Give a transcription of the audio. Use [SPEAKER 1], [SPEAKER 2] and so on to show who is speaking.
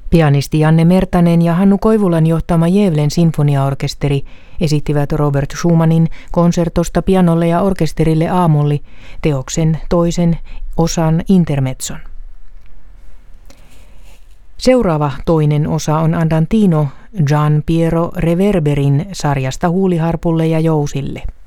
[SPEAKER 1] Pianisti Janne Mertanen ja Hannu Koivulan johtama Gävlen sinfoniaorkesteri esittivät Robert Schumannin konsertosta pianolle ja orkesterille aamulla teoksen toisen osan intermezzon. Seuraava toinen osa on Andantino Gian Piero Reverberin sarjasta huuliharpulle ja jousille.